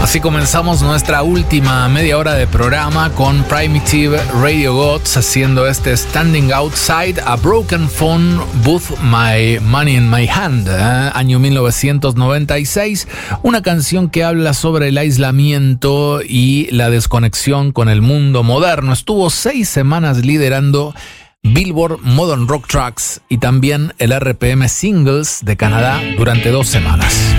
Así comenzamos nuestra última media hora de programa con Primitive Radio Gods haciendo este Standing Outside a Broken Phone With My Money in My Hand, año 1996, una canción que habla sobre el aislamiento y la desconexión con el mundo moderno. Estuvo 6 semanas liderando Billboard Modern Rock Tracks y también el RPM Singles de Canadá durante 2 semanas.